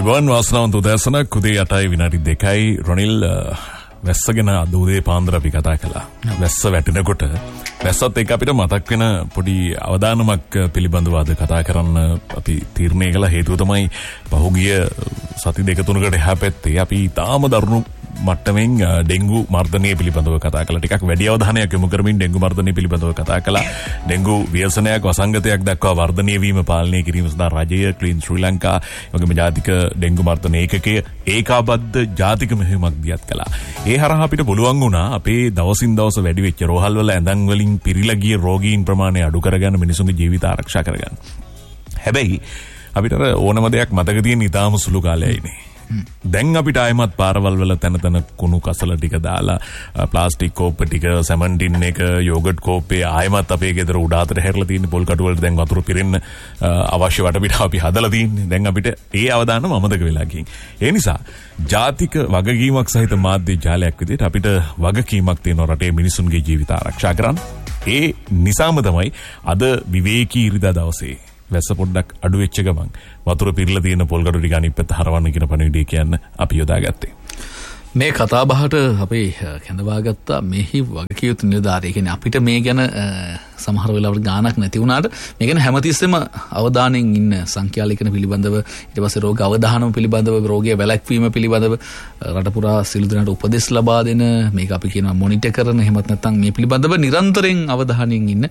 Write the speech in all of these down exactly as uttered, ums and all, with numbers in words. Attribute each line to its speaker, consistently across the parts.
Speaker 1: අයිබෝන් වාසනාවන්ත උදෑසනක් උදේ අටයි විනාඩි දෙකයි රොනිල් වැස්ස ගැන අද උදේ පාන්දර අපි කතා කළා. වැස්ස වැටෙනකොට වැස්සත් එක්ක අපිට මතක් වෙන පොඩි අවදානමක් පිළිබඳව අද කතා කරන්න අපි තීරණය කළා. හේතුව තමයි පහුගිය සති දෙක තුනකට එහා පැත්තේ අපි තාම දරුණු මට්ටමින් ඩෙන්ගු මර්ධනය පිළිබඳව කතා කළා. ටිකක් වැඩි අවධානයක් යොමු කරමින් ඩෙන්ගු මර්ධනය පිළිබඳව කතා කළා. ඩෙන්ගු ව්‍යසනයක් වසංගතයක් දක්වා වර්ධනය වීම පාලනය කිරීම සඳහා රජය ක්ලීන් ශ්‍රී ලංකා වගේම ජාතික ඩෙන්ගු මර්ධන ඒකකය ඒකාබද්ධ ජාතික මෙහෙයුමක් දියත් කළා. ඒ හරහා අපිට පුළුවන් වුණා අපේ දවසින් දවස වැඩි වෙච්ච රෝහල් වල ඇඳන් වලින් පිරීලා ගිය රෝගීන් ප්‍රමාණය අඩු කරගන්න, මිනිසුන්ගේ ජීවිත ආරක්ෂා කරගන්න. හැබැයි අපිට ඕනම දෙයක් මතක තියෙන ඉතාම සුළු කාලයයිනේ. දැන් අපිට ආයමත් පාරවල් වල තන තන කුණු කසල ටික දාලා ප්ලාස්ටික් කෝප්ප ටික සෙමන්ට් ටින් එක යෝගට් කෝප්පේ ආයමත් අපේ ගෙදර උඩ අතට හැරලා තියෙන පොල් කටු වලට දැන් වතුර පිරෙන්න අවශ්‍ය වටපිටාව අපි හදලා තියෙන්නේ. දැන් අපිට ඒ අවදානම අමතක වෙලා ගිහින්. ඒ නිසා ජාතික වගකීමක් සහිත මාධ්‍ය ජාලයක් විදිහට අපිට වගකීමක් තියෙනවා රටේ මිනිසුන්ගේ ජීවිත ආරක්ෂා කරන්න. ඒ නිසාම තමයි අද විවේකී ඉරිදා දවසේ වැස්ස පොඩ්ඩක් අඩු වෙච්ච ගමන් වතුර පිරලා තියෙන පොල් කටු ටික අනිත් පැත්ත හරවන්න කියන පණිවිඩය කියන්න අපි යොදාගත්තේ.
Speaker 2: මේ කතා බහට අපි කැඳවාගත්තා මෙහි වගකිය යුතු නිලධාරී. ඒ කියන්නේ අපිට මේ ගැන සමහර වෙලාවට ගාණක් නැති වුණාට මේ ගැන හැමතිස්සෙම අවධානයෙන් ඉන්න සංඛ්‍යාලේඛන පිළිබඳව, ඊට පස්සේ රෝග අවධානම පිළිබඳව, රෝගය වැළැක්වීම පිළිබඳව රට පුරා සියලු දෙනාට උපදෙස් ලබා දෙන, මේක අපි කියනවා මොනිටර් කරන, එහෙමත් නැත්නම් මේ පිළිබඳව නිරන්තරයෙන් අවධානයෙන් ඉන්න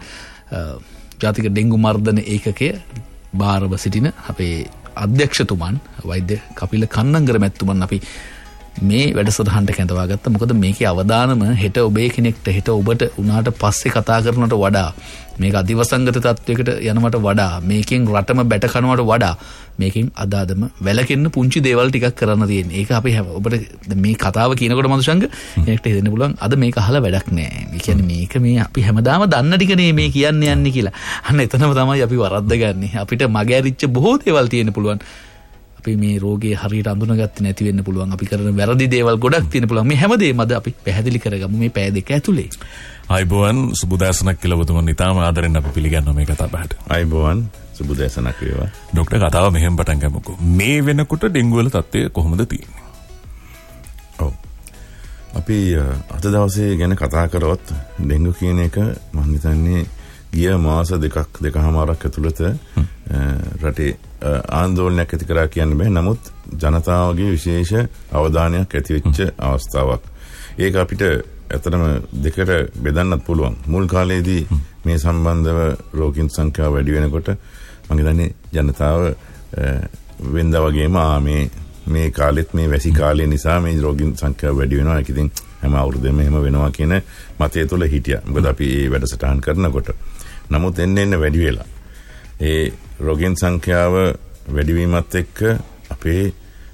Speaker 2: ජාතික ඩෙන්ගු මර්ධන ඒකකය භාරව සිටින අපේ අධ්‍යක්ෂතුමන් වෛද්‍ය කපිල කන්නංගර මැතිතුමන් අපි මේ වැඩසටහනට කැඳවා ගත්තා. මොකද මේකේ අවදානම හෙට ඔබේ කෙනෙක්ට, හෙට ඔබට උනාට පස්සේ කතා කරනවට වඩා, මේක අධිවසංගත තත්වයකට යනවට වඩා, මේකෙන් රටම බැට කනවට වඩා මේකෙන් අදාදම වැළකෙන්න පුංචි දේවල් ටිකක් කරන්න තියෙන්නේ. ඒක අපි ඔබට මේ කතාව කියනකොට මදුෂංග එනකට හිතෙන්න පුළුවන් අද මේක අහලා වැඩක් නැහැ. ඒ කියන්නේ මේක මේ අපි හැමදාම දන්න ටිකනේ මේ කියන්න යන්නේ කියලා. අන්න එතනම තමයි අපි වරද්ද ගන්නෙ. අපිට මගහැරිච්ච බොහෝ දේවල් තියෙන්න පුළුවන්. අපි මේ රෝගේ හරියට අඳුනගත්තේ නැති වෙන්න පුළුවන්. අපි කරන වැරදි දේවල් ගොඩක් තියෙන පුළුවන්. මේ හැමදේම අද අපි පැහැදිලි කරගමු මේ පැය දෙක ඇතුලේ.
Speaker 1: අයිබෝන් සුබදෑසනක් කියලා ඔබතුමන් ඉතාම ආදරෙන් අපි පිළිගන්නවා මේ කතා බහට.
Speaker 3: අයිබෝන් සුබදෑසනක් වේවා.
Speaker 1: ડોක්ටර් කතාව මෙහෙම පටන් ගමුකෝ. මේ වෙනකොට ඩෙන්ගු වල තත්ත්වය කොහොමද තියෙන්නේ?
Speaker 3: ඔව්. අපි අද දවසේ ගැන කතා කරොත් ඩෙන්ගු කියන එක මම හිතන්නේ ගිය මාස දෙකක් දෙකමාරක් ඇතුළත රටේ ආందోලනයක් ඇති කරා කියන්න බෑ. නමුත් ජනතාවගේ විශේෂ අවධානයක් ඇති වෙච්ච අවස්ථාවක්. ඒක අපිට ඇත්තටම දෙකට බෙදන්නත් පුළුවන්. මුල් කාලේදී මේ සම්බන්ධව රෝගීන් සංඛ්‍යාව වැඩි වෙනකොට මම හිතන්නේ ජනතාව වෙනදා වගේම මේ මේ කාලෙත් මේ වැසි කාලය නිසා මේ රෝගීන් සංඛ්‍යාව වැඩි වෙනවා. ඒක ඉතින් හැම අවුරුද්දෙම එහෙම වෙනවා කියන මතය තුළ හිටියා. මොකද අපි මේ වැඩසටහන් කරනකොට. නමුත් එන්න එන්න වැඩි වෙලා ඒ රෝගීන් සංඛ්‍යාව වැඩිවීමත් එක්ක අපේ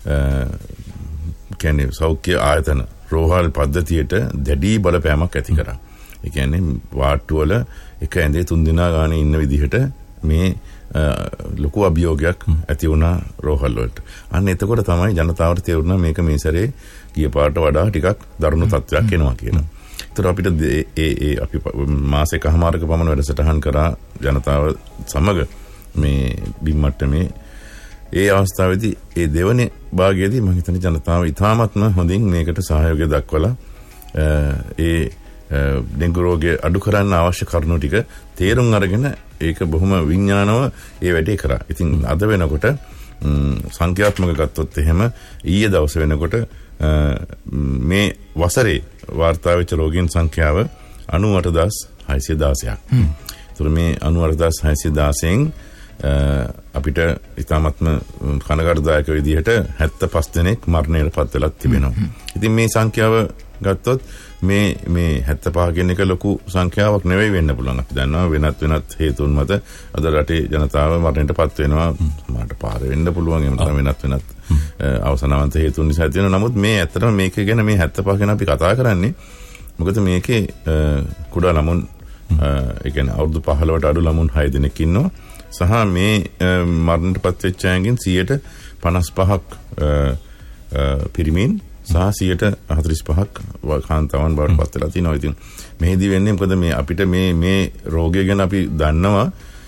Speaker 3: කියන්නේ සෞඛ්‍ය ආයතන රෝහල් පද්ධතියට දැඩි බලපෑමක් ඇති කරා. ඒ කියන්නේ වාට්ටු වල එක ඇඳේ තුන් දිනා ගානේ ඉන්න විදිහට මේ ලොකු අභියෝගයක් ඇති වුණා රෝහල් වලට. අන්න එතකොට තමයි ජනතාවට තේරුණා මේක මේ සැරේ ගිය පාරට වඩා ටිකක් දරුණු තත්ත්වයක් එනවා කියලා. ඒතර අපිට ඒ ඒ අපි මාසෙකමාරක පමණ වැඩසටහන් කරා ජනතාව සමග මේ බිම්මට්ටමේ. ඒ අවස්ථාවේදී ඒ දෙවනේ භාගයේදී මම හිතන්නේ ජනතාව ඉතාමත්ම හොඳින් මේකට සහයෝගය දක්වලා ඒ ඩෙන්ගු රෝගය අඩු කරන්න අවශ්‍ය කරුණු ටික තේරුම් අරගෙන ඒක බොහොම විඥානව ඒ වැඩේ කරා. ඉතින් අද වෙනකොට සංඛ්‍යාත්මක ගත්තොත් එහෙම ඊයේ දවස් වෙනකොට මේ වසරේ වාර්තා වෙච්ච රෝගීන් සංඛ්‍යාව අනූඅට හදාස් හයසිය දාසයක්. ඒතර මේ අනූඅට හදාස් හයසිය දාසෙන් අපිට ඉතාමත්ම කනගාටුදායක විදිහට හැත්තෑ පහ දෙනෙක් මරණයට පත් වෙලා තිබෙනවා. ඉතින් මේ සංඛ්‍යාව ගත්තොත් මේ මේ හැත්තෑ පහ කියන එක ලොකු සංඛ්‍යාවක් නෙවෙයි වෙන්න පුළුවන්. අපි දන්නවා වෙනත් වෙනත් හේතුන් මත අද රටේ ජනතාව මරණයට පත් වෙනවා. සමහරට පාර වෙන්න පුළුවන්. එහෙම නැත්නම් වෙනත් වෙනත් අවසනාවන්ත හේතුන් නිසා තියෙනවා. නමුත් මේ ඇත්තටම මේක ගැන මේ හැත්තෑ පහ ගැන අපි කතා කරන්නේ මොකද මේකේ කුඩා ළමුන් ඒ කියන්නේ අවුරුදු පහළොවට අඩු ළමුන් හය දෙනෙක් ඉන්නවා. සහ මේ මරණයට පත් වෙච්ච අයගෙන් සියයට පනස් පහක් පිරිමින් සහ සියයට හතළිස් පහක් කාන්තාවන් බවට පත් වෙලා තිනවා. ඉතින් මෙහිදී වෙන්නේ මොකද මේ අපිට මේ මේ රෝගය ගැන අපි දන්නවා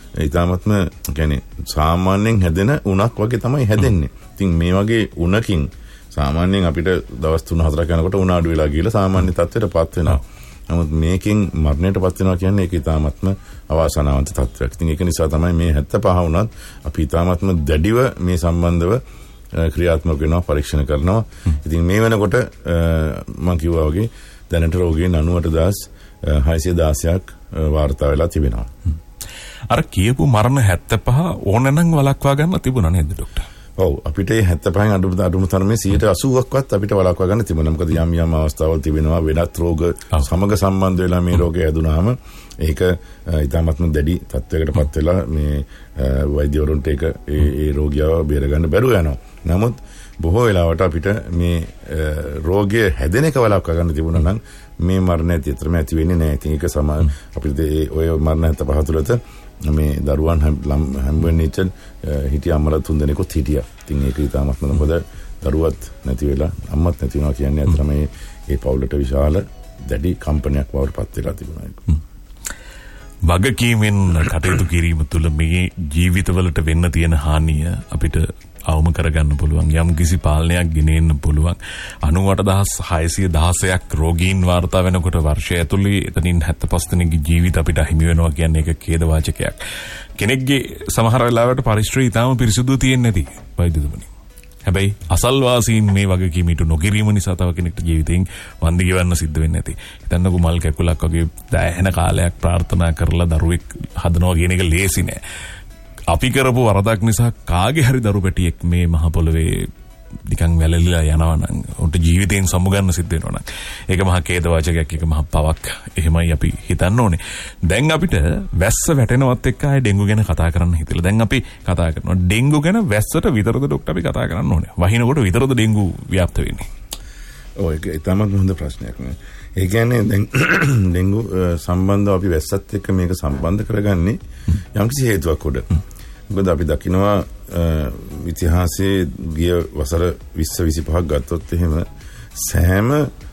Speaker 3: ඊටාත්ම කියන්නේ සාමාන්‍යයෙන් හැදෙන උණක් වගේ තමයි හැදෙන්නේ. ඉතින් මේ වගේ උණකින් සාමාන්‍යයෙන් අපිට දවස් තුන හතරක් යනකොට උණ අඩු වෙලා ගිහලා සාමාන්‍ය තත්ත්වයටපත් වෙනවා. නමුත් මේකෙන් මරණයටපත් වෙනවා කියන්නේ ඒක ඊටාත්ම අවාසනාවන්ත තත්ත්වයක්. ඉතින් ඒක නිසා තමයි මේ හැත්තෑ පහ වුණත් අපි ඊටාත්ම දැඩිව මේ සම්බන්ධව ක්‍රියාත්මක වෙනවා, පරීක්ෂණ කරනවා. ඉතින් මේ වෙනකොට මම කිව්වා වගේ දැනට රෝගීන් අනූඅට හදාස් හයසිය දාසයක් වාර්තා වෙලා තිබෙනවා.
Speaker 1: අර කියපු මරණ හැත්තෑ පහ ඕනනම් වළක්වා ගන්න තිබුණා නේද ડોක්ටර්?
Speaker 3: ඔව් අපිට මේ හැත්තෑ පහෙන් අඩු අඩුම තරමේ සියයට අසූවක්වත් අපිට වළක්වා ගන්න තිබුණා. මොකද යම් යම් අවස්ථාවල් තිබෙනවා වෙනත් රෝග සමග සම්බන්ධ වෙලා මේ රෝගය හැදුනාම ඒක ඊටාත්ම දැඩි තත්වයකටපත් වෙලා මේ වෛද්‍යවරුන්ට ඒක ඒ ඒ රෝගියාව බේරගන්න බැරුව යනවා. නමුත් බොහෝ වෙලාවට අපිට මේ රෝගය හැදෙන එක වළක්වා ගන්න තිබුණා නම් මේ මරණ ඇතිතරම ඇති වෙන්නේ නැහැ. ඉතින් ඒක සමාන අපිට ඔය මරණ හැත්තෑ පහ තුළත මේ දරුවන් හැම වෙන්නේ හිටිය අම්මලා තුන් දෙනෙකුත් හිටියා. ඉතින් ඒක ඊටාත්ම මොකද දරුවත් නැති වෙලා අම්මත් නැති වෙනවා කියන්නේ අතර මේ ඒ පවුලට විශාල දැඩි කම්පනයක් බවට පත් වෙලා තිබුණා.
Speaker 1: වගකීමෙන් කටයුතු කිරීම තුළ මේ ජීවිතවලට වෙන්න තියෙන හානිය අපිට අවම කරගන්න පුළුවන්. යම් කිසි පාලනයක් ගෙනෙන්න පුළුවන්. අනූඅට දහස් හයසිය දහසක් රෝගීන් වාර්තා වෙනකොට වර්ෂය ඇතුළේ එතනින් හැත්තෑ පහ දෙනෙක්ගේ ජීවිත අපිට හිමි වෙනවා කියන්නේ ඒක ඛේදවාචකයක්. කෙනෙක්ගේ සමහර වෙලාවට පරිශ්‍රය ඉතාම පිරිසුදු තියෙන්නේ නැති වෛද්‍යතුමනි. හැබැයි අසල්වාසීන් මේ වගකීම ඉටු නොකිරීම නිසා තව කෙනෙක්ට ජීවිතෙන් වන්දි ගෙවන්න සිද්ධ වෙන්නේ නැති. හිතන්නකෝ මල් කැකුලක් වගේ දැහැෙන කාලයක් ප්‍රාර්ථනා කරලා දරුවෙක් හදනවා කියන එක ලේසි නෑ. අපි කරපු වරදක් නිසා කාගේ හරි දරු පැටියෙක් මේ මහ පොළවේ නිකන් වැළලීලා යනවා නම් උන්ට ජීවිතයෙන් සමුගන්න සිද්ධ වෙනවා නම් ඒක මහා ඛේදවාචකයක්, ඒක මහා පවක්. එහෙමයි අපි හිතන්න ඕනේ. දැන් අපිට වැස්ස වැටෙනවත් එක්ක ආයේ ඩෙන්ගු ගැන කතා කරන්න හිතලා. දැන් අපි කතා කරනවා ඩෙන්ගු ගැන. වැස්සට විතරද ડોක්ටර් අපි කතා කරන්න ඕනේ? වහිනකොට විතරද ඩෙන්ගු ව්‍යාප්ත වෙන්නේ?
Speaker 3: ඔය ඒක තමයි හොඳ ප්‍රශ්නයක් නේ. ඒ කියන්නේ දැන් ඩෙන්ගු සම්බන්ධව අපි වැස්සත් එක්ක මේක සම්බන්ධ කරගන්නේ යම්කිසි හේතුවක් උඩ. මොකද අපි දකිනවා ඉතිහාසයේ ගිය වසර විස්ස විසිපහක් ගත්තොත් එහෙම සෑම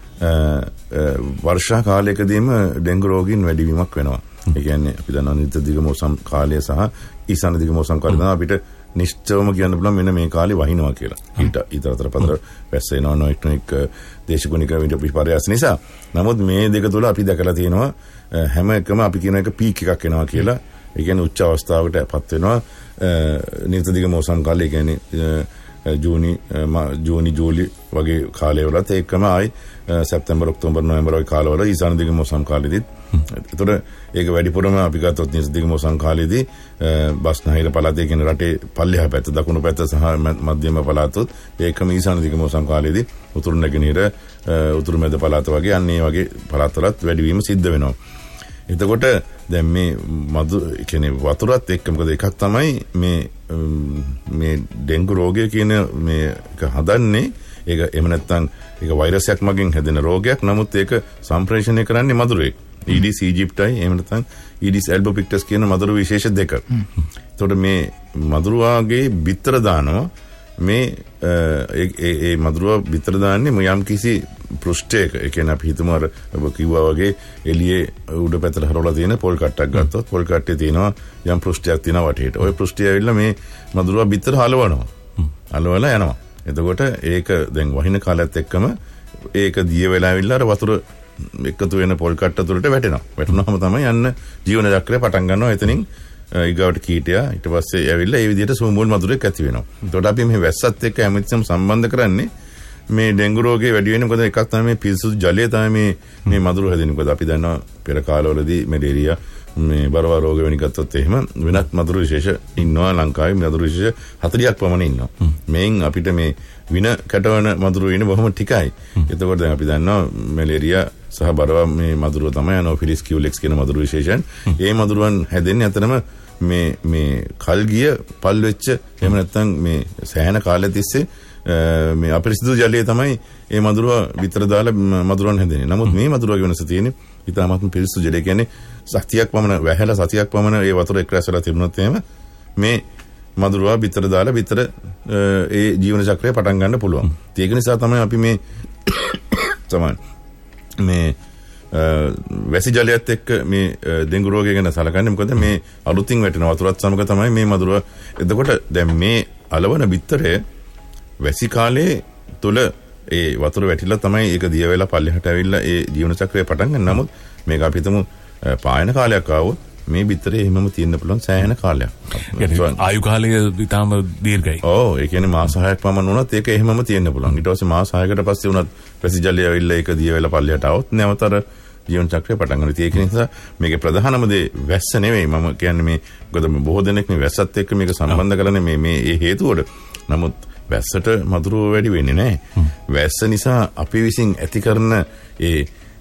Speaker 3: වර්ෂා කාලයකදීම ඩෙන්ගු රෝගීන් වැඩිවීමක් වෙනවා. ඒ කියන්නේ අපි දන්නවා නිත දිග මෝසම් කාලය සහ ඊසාන දිග මෝසම් කාලය තමයි අපිට නිශ්චයවම කියන්න පුළුවන් මෙන්න මේ කාලේ වහිනවා කියලා. ඊට ඊතර අතර පතර වැස්ස එනවා නොඑක්ටොනික දේශගුණික විපර්යාස නිසා. නමුත් මේ දෙක තුල අපි දැකලා තියෙනවා හැම එකම අපි කියන එක පීක් එකක් එනවා කියලා. ඒ කියන්නේ උච්ච අවස්ථාවකටපත් වෙනවා නිත දිග මෝසම් කාලය කියන්නේ ජූනි ජූනි ජූලි වගේ කාලවලත් ඒකම ආයි සැප්තැම්බර් ඔක්තෝබර් නොවැම්බර් වගේ කාලවල ඊසාන දිග මෝසම් කාලෙදිත් ඒතර ඒක වැඩිපුරම අපි ගත්තොත් නිත දිග මෝසම් කාලෙදී බස්නාහිර පළාතේ කියන රටේ පල්ලෙහා පැත්ත දකුණු පැත්ත සහ මධ්‍යම පළාතොත් ඒකම ඊසාන දිග මෝසම් කාලෙදී උතුරු නැගෙනහිර උතුරු මැද පළාත වගේ අන්නේ වගේ පළාත්වලත් වැඩිවීම සිද්ධ වෙනවා. එතකොට දැන් මේ මදු කියන්නේ වතුරත් එක්ක මොකද එකක් තමයි මේ මේ ඩෙන්ගු රෝගය කියන මේ එක හදන්නේ. ඒක එහෙම නැත්නම් ඒක වෛරසයක් මගින් හැදෙන රෝගයක්. නමුත් ඒක සම්ප්‍රේෂණය කරන්නේ මදුරුවේ. ඊඩිස් ඊජිප්ටයි එහෙම නැත්නම් ඊඩිස් ඇල්බෝපික්ටස් කියන මදුරු විශේෂ දෙක. එතකොට මේ මදුරුවාගේ බිත්තර දානවා මේ ඒ ඒ මදුරුවා බිත්තර දාන්නේ යම් කිසි පෘෂ්ඨයක. ඒ කියන්නේ අපි හිතමු අර ඔබ කිව්වා වගේ එළියේ උඩ පැත්තට හරවලා තියෙන පොල් කට්ටක් ගත්තොත් පොල් කට්ටේ තියෙනවා යම් පෘෂ්ඨයක් තියෙනවා වටේට. ওই පෘෂ්ඨය ඇවිල්ලා මේ මදුරුවා බිත්තර හලවනවා. හලවලා යනවා. එතකොට ඒක දැන් වහින කාලයත් එක්කම ඒක දිය වෙලා ඇවිල්ලා අර වතුර එකතු වෙන පොල් කට්ට තුළට වැටෙනවා. වැටුනහම තමයි යන්න ජීවන චක්‍රය පටන් ගන්නවා. එතනින් ඊගාවට කීටයා ඊට පස්සේ ඇවිල්ලා ඒ විදිහට සූමුල් මදුරෙක් ඇති වෙනවා. එතකොට අපි මේ වැස්සත් එක්ක හැමතිස්සෙම සම්බන්ධ කරන්නේ මේ ඩෙන්ගු රෝගේ වැඩි වෙන මොකද එකක් තමයි මේ පිරිසුදු ජලය තමයි මේ මේ මදුරු හැදෙන්නේ. මොකද අපි දන්නවා පෙර කාලවලදී මැලේරියා මේ බරවා රෝග වෙනි ගත්තොත් එහෙම වෙනත් මදුරු විශේෂ ඉන්නවා ලංකාවේ මදුරු විශේෂ හතළියක් පමණ ඉන්නවා. මේන් අපිට මේ වින කැටවන මදුරු ඉන්නේ බොහොම ටිකයි. එතකොට දැන් අපි දන්නවා මැලේරියා සහ බරවා මේ මදුරුව තමයි ඇනෝෆිලිස් කියුලෙක්ස් කියන මදුරු විශේෂයන්. ඒ මදුරුවන් හැදෙන්නේ අතරම මේ මේ කල් ගිය පල් වෙච්ච එහෙම නැත්නම් මේ සෑහෙන කාලය තිස්සේ මේ අපරිසිදු ජලය තමයි මේ මදුරුව විතර දාලා මදුරුවන් හැදෙන්නේ. නමුත් මේ මදුරුවගේ වෙනස තියෙන්නේ ඊටාත්ම පිරිසිදු ජලය කියන්නේ සතියක් පමණ වැහැලා සතියක් පමණ ඒ වතුර එක්රැස් වෙලා තිබුණොත් එහෙම මේ මදුරුව විතර දාලා විතර ඒ ජීවන චක්‍රය පටන් ගන්න පුළුවන්. ඒක නිසා තමයි අපි මේ තමයි මේ වැසි ජලයත් එක්ක මේ ඩෙන්ගු රෝගය ගැන සලකන්නේ. මොකද මේ අලුතින් වැටෙන වතුරත් සමග තමයි මේ මදුරුව. එතකොට දැන් මේ අලවන බිත්තරය වැසි කාලේ තුල ඒ වතුර වැටිලා තමයි ඒක දිය වෙලා පල්ලෙහාට ඇවිල්ලා ඒ ජීවන චක්‍රය පටන් ගන්න. නමුත් මේක අපි හිතමු පායන කාලයක් ආවොත් මේ බිත්තරේ එහෙමම තියෙන්න පුළුවන් සෑහෙන කාලයක්.
Speaker 1: ආයු කාලය ඊටම දීර්ඝයි.
Speaker 3: ඔව් ඒ කියන්නේ මාස හයක් පමණ වුණත් ඒක එහෙමම තියෙන්න පුළුවන්. ඊට පස්සේ මාස හයකට පස්සේ වුණත් වැසි ජලය ඇවිල්ලා ඒක දිය වෙලා පල්ලෙහාට આવොත් නැවතර ජීවන චක්‍රය පටන් ගන්නවා. ඒක නිසා මේකේ ප්‍රධානම දේ වැස්ස නෙවෙයි. මම කියන්නේ මේ මොකද බොහෝ දෙනෙක් මේ වැස්සත් එක්ක මේක සම්බන්ධ කරන්නේ මේ මේ ඒ හේතුවට. නමුත් වැස්සට මදුරුව වැඩි වෙන්නේ නැහැ. වැස්ස නිසා අපි විසින් ඇති කරන ඒ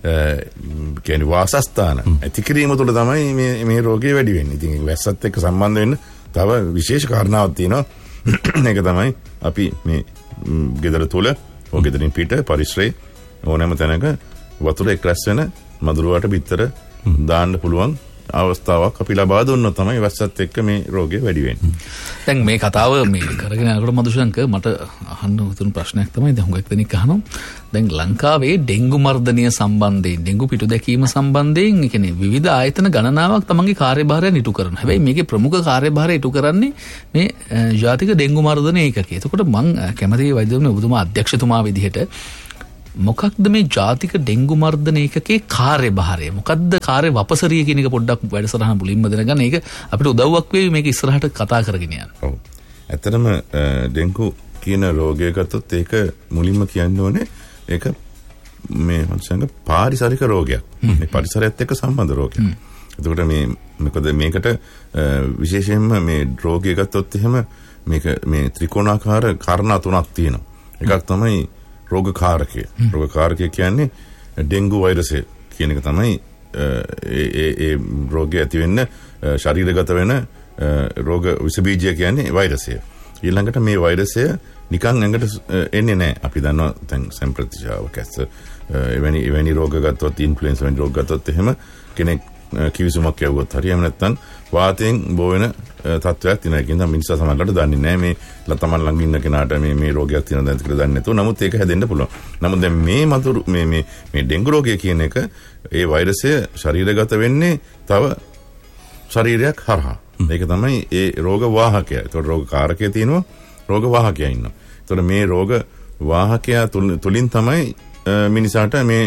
Speaker 3: කියන්නේ වාසස්ථාන ඇති කිරීම තුළ තමයි මේ මේ රෝගය වැඩි වෙන්නේ. ඉතින් වැස්සත් එක්ක සම්බන්ධ වෙන්න තව විශේෂ කාරණාවක් තියෙනවා. ඒක තමයි අපි මේ ගෙදර තුළ ඕ ගෙදරින් පිට පරිසරයේ ඕනෑම තැනක වතුර එක් රැස් වෙන මදුරුවට බිත්තර දාන්න පුළුවන් අවස්ථාවක් අපි ලබා දුන්නොත් තමයි වැස්සත් එක්ක මේ රෝගය වැඩි වෙන්නේ.
Speaker 2: දැන් මේ කතාව මේ කරගෙන යනකොට මදුශංක මට අහන්න උතුණු ප්‍රශ්නයක් තමයි දැන් හුඟක් දෙනෙක් අහනවා. දැන් ලංකාවේ ඩෙන්ගු මර්ධනය සම්බන්ධයෙන් ඩෙන්ගු පිටු දැකීම සම්බන්ධයෙන් ඒ කියන්නේ විවිධ ආයතන ගණනාවක් තමන්ගේ කාර්යභාරය ඉටු කරනවා. හැබැයි මේකේ ප්‍රමුඛ කාර්යභාරය ඉටු කරන්නේ මේ ජාතික ඩෙන්ගු මර්ධන ඒකකය. එතකොට මම කැමතියි වෛද්‍යවරුන් ඔබතුමා අධ්‍යක්ෂතුමා විදිහට මොකක්ද මේ ජාතික ඩෙන්ගු මර්ධන ඒකකේ කාර්යභාරය? මොකක්ද කාර්ය වපසරිය කියන එක පොඩ්ඩක් වැඩසටහන මුලින්ම දැනගන්න. ඒක අපිට උදව්වක් වෙයි මේක ඉස්සරහට කතා කරගෙන යන්න.
Speaker 3: ඔව්. ඇත්තටම ඩෙන්ගු කියන රෝගය ගත්තොත් ඒක මුලින්ම කියන්න ඕනේ ඒක මේ මනුස්සයන්ගේ පාරිසරික රෝගයක්. මේ පරිසරයත් එක්ක සම්බන්ධ රෝගයක්. එතකොට මේ මොකද මේකට විශේෂයෙන්ම මේ රෝගය ගත්තොත් එහෙම මේක මේ ත්‍රිකෝණාකාර කාරණා තුනක් තියෙනවා. එකක් තමයි රෝගකාරකය. රෝගකාරකය කියන්නේ ඩෙන්ගු වෛරසය කියන එක තමයි ඒ ඒ රෝගය ඇති වෙන්න ශරීරගත වෙන රෝග විස බීජය කියන්නේ වෛරසය. ඊළඟට මේ වෛරසය නිකන් ඇඟට එන්නේ නැහැ. අපි දන්නවා දැන් සම්ප්‍රතිශාව කැස්ස එවැනි එවැනි රෝග ගත්තොත් ඉන්ෆ්ලුවෙන්සා වැනි රෝග ගත්තොත් එහෙම කෙනෙක් කිවිසුමක් යවුවොත් හරි එහෙම නැත්නම් වාතයෙන් බෝ වෙන තත්ත්වයක් තියෙනවා. ඒ කියන්නේ මිනිස්සු සමහරකට දන්නේ නැහැ මේ තමන් ළඟ ඉන්න කෙනාට මේ මේ රෝගයක් තියෙනවද නැද්ද කියලා දන්නේ නැතුව. නමුත් ඒක හැදෙන්න පුළුවන්. නමුත් දැන් මේ මතුරු මේ මේ මේ ඩෙන්ගු රෝගය කියන එක ඒ වෛරසය ශරීරගත වෙන්නේ තව ශරීරයක් හරහා. ඒක තමයි ඒ රෝග වාහකය. ඒතකොට රෝග කාරකය තියෙනවා, රෝග වාහකය ඉන්නවා. ඒතකොට මේ රෝග වාහකය තුලින් තමයි මිනිසාට මේ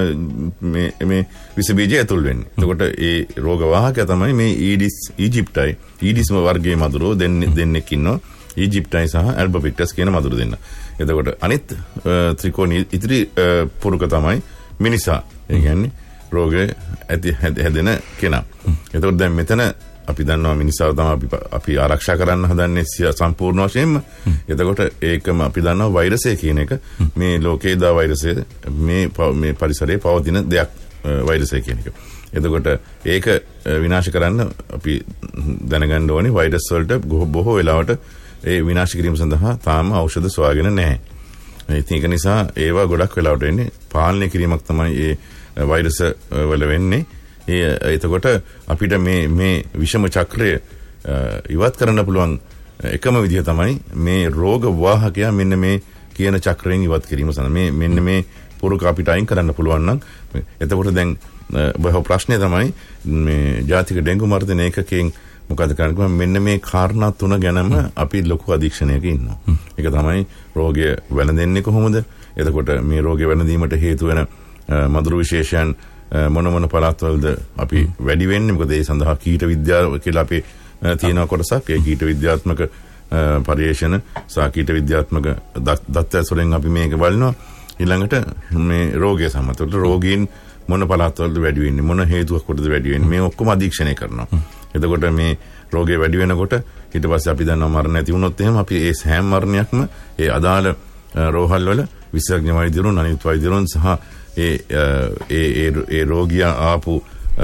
Speaker 3: මේ මේ විස බීජය ඇතුල් වෙන්නේ. එතකොට ඒ රෝග වාහකය තමයි මේ ඊඩිස් ඊජිප්ටයි ඊඩිස්ම වර්ගයේ මදුරුව දෙන්නේ දෙන්නෙක් ඉන්නවා. ඊජිප්ටයි සහ ඇල්බෝපික්ටස් කියන මදුරු දෙන්න. එතකොට අනිත් ත්‍රිකෝණ ඉදිරි පුරුක තමයි මිනිසා. ඒ කියන්නේ රෝගය ඇති හැදෙන කෙනා. එතකොට දැන් මෙතන අපි දන්නවා මිනිසාව තමයි අපි අපි ආරක්ෂා කරන්න හදන්නේ සම්පූර්ණ වශයෙන්ම. එතකොට ඒකම අපි දන්නවා වෛරසය කියන එක මේ ලෝකේ දා වෛරසය මේ මේ පරිසරයේ පවතින දෙයක් වෛරසය කියන එක. එතකොට ඒක විනාශ කරන්න අපි දැනගන්න ඕනේ වෛරස් වලට බොහෝ වෙලාවට ඒ විනාශ කිරීම සඳහා තාම ඖෂධ සොයාගෙන නැහැ. ඉතින් ඒක නිසා ඒවා ගොඩක් වෙලාවට එන්නේ පාලනය කිරීමක් තමයි ඒ වෛරස වල වෙන්නේ. ඒ එතකොට අපිට මේ මේ විෂම චක්‍රය ඉවත් කරන්න පුළුවන් එකම විදිහ තමයි මේ රෝග වාහකයා මෙන්න මේ කියන චක්‍රයෙන් ඉවත් කිරීම සඳහා මේ මෙන්න මේ පුරුක අපිට අයින් කරන්න පුළුවන් නම් එතකොට දැන් බොහෝ ප්‍රශ්නේ තමයි මේ ජාතික ඩෙන්ගු මර්ධන ඒකකයෙන් මොකද කරන්නේ මෙන්න මේ කාරණා තුන ගැනම අපි ලොකු අධීක්ෂණයක ඉන්නවා. ඒක තමයි රෝගය වැළඳෙන්නේ කොහොමද? එතකොට මේ රෝගය වැළඳීමට හේතු වෙන මදුරු විශේෂයන් මොන මොන පළාත්වලද අපි වැඩි වෙන්නේ? මොකද ඒ සඳහා කීට විද්‍යාව කියලා අපි තියෙන කොටසක්. ඒ කීට විද්‍යාත්මක පරිශන සහ කීට විද්‍යාත්මක දත්ත වලින් අපි මේක බලනවා. ඊළඟට මේ රෝගය සම්බන්ධව රෝගීන් මොන පළාත්වලද වැඩි වෙන්නේ? මොන හේතුවක් කොටද වැඩි වෙන්නේ? මේ ඔක්කොම අධීක්ෂණය කරනවා. එතකොට මේ රෝගේ වැඩි වෙනකොට ඊට පස්සේ අපි දන්නවා මරණ නැති වුණොත් එහෙම අපි ඒ හැම මරණයක්ම ඒ අදාළ රෝහල් වල විශේෂඥ වෛද්‍යවරුන් අනිත් වෛද්‍යවරුන් සහ ඒ ඒ ඒ රෝගියා ආපු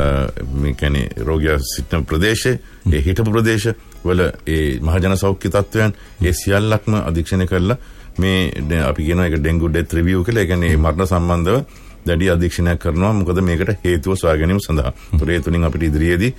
Speaker 3: මේ කියන්නේ රෝගියා සිටින ප්‍රදේශයේ ඒ හිටපු ප්‍රදේශ වල ඒ මහජන සෞඛ්‍ය තත්ත්වයන් ඒ සියල්ලක්ම අධීක්ෂණය කරලා මේ අපි කියනවා ඒක ඩෙන්ගු ඩෙත් රිවිව් කියලා. ඒ කියන්නේ මරණ සම්බන්ධව දැඩි අධීක්ෂණයක් කරනවා. මොකද මේකට හේතුව සොයා ගැනීම සඳහා. ඒතර ඒ තුලින් අපිට ඉදිරියේදී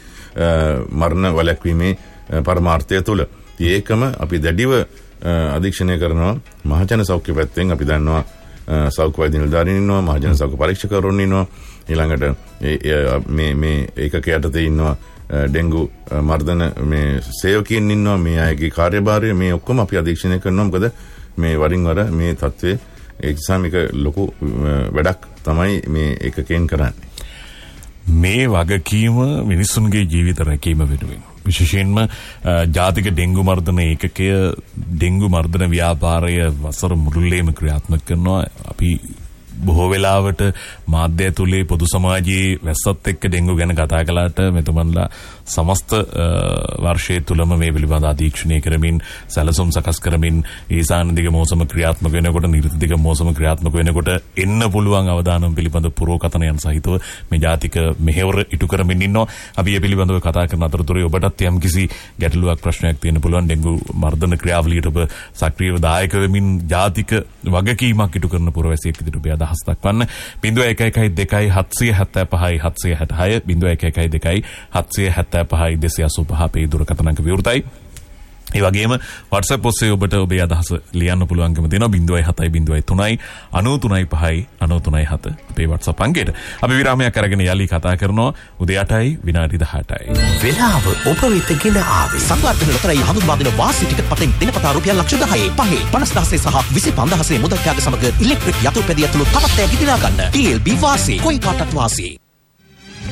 Speaker 3: මරණ වළක්වීමේ පරමාර්ථය තුල ඒකම අපි දැඩිව අධීක්ෂණය කරනවා. මහජන සෞඛ්‍ය පැත්තෙන් අපි දන්නවා සෞඛ්‍ය වෛද්‍ය නිලධාරීන් ඉන්නවා, මහජන සෞඛ්‍ය පරීක්ෂකවරුන් ඉන්නවා. ඊළඟට මේ මේ ඒකක යටතේ ඉන්නවා ඩෙන්ගු මර්ධන මේ සේවකයන් ඉන්නවා. මේ අයගේ කාර්යභාරය මේ ඔක්කොම අපි අධීක්ෂණය කරනවා. මොකද මේ වරින් වර මේ තත්ත්වයේ ඒ නිසා මේක ලොකු වැඩක් තමයි මේ ඒකකෙන් කරන්නේ.
Speaker 1: මේ වගකීම මිනිසුන්ගේ ජීවිත රැකීම වෙනුවෙන් විශේෂයෙන්ම ජාතික ඩෙන්ගු මර්ධන ඒකකය ඩෙන්ගු මර්ධන ව්‍යාපාරය වසර මුළුල්ලේම ක්‍රියාත්මක කරනවා. අපි බොහෝ වෙලාවට මාධ්‍ය ඇතුලේ පොදු සමාජයේ වැස්සත් එක්ක ඩෙන්ගු ගැන කතා කළාට මෙතුමන්ලා සමස්ත වර්ෂයේ තුලම මේ පිළිබඳ අධීක්ෂණය කරමින් සැලසුම් සකස් කරමින් ඊසාන දිග මෝසම ක්‍රියාත්මක වෙනකොට නිර්ත දිග මෝසම ක්‍රියාත්මක වෙනකොට එන්න පුළුවන් අවදානම් පිළිබඳ පුරෝකථනයන් සහිතව මේ ජාතික මෙහෙවර ඉටු කරමින් ඉන්නවා. අපි මේ පිළිබඳව කතා කරන අතරතුරේ ඔබටත් යම්කිසි ගැටලුවක් ප්‍රශ්නයක් තියෙන පුළුවන් ඩෙන්ගු මර්ධන ක්‍රියාවලියට ඔබ සක්‍රියව දායක වෙමින් ජාතික වගකීමක් ඉටු කරන පුරවැසියෙක් විදිහට ඔබ අදහස් දක්වන්න. බිංදුව එක එකයි දෙකයි හත්සිය හැත්තෑ පහයි හත්සිය හැටහය බිංදුව එක එකයි දෙකයි හත්සිය හැත්තෑ පහයි දෙසිය අසූ පහ අපේ දුරකථන අංක විවෘතයි. ඒ වගේම WhatsApp ඔස්සේ ඔබට ඔබේ අදහස ලියන්න පුළුවන්කම දෙනවා බිංදුවයි හතයි බිංදුවයි තුනයි අනූ තුනයි පහයි අනූ තුනයි හත අපේ WhatsApp අංකයට. අපි විරාමයක් අරගෙන යලි කතා කරනවා උදේ අටයි විනාඩි දහඅටයි.
Speaker 4: වෙලාව ඔබ වෙත ගෙන ආවේ සංවර්ධන ලොතරැයි හඳුන්වා දෙන වාසි ටිකට් පතෙන් දිනපතා රුපියල් ලක්ෂ දහය පහේ පනස් දහසේ සහ විසිපන්දහසේ මුදල් ත්‍යාග සමග ඉලෙක්ට්‍රික් යතුරු පැදිය ඇතුළු තවත් ඈ ගිදිනා ගන්න. T L B වාසි කොයි කාටත් වාසි.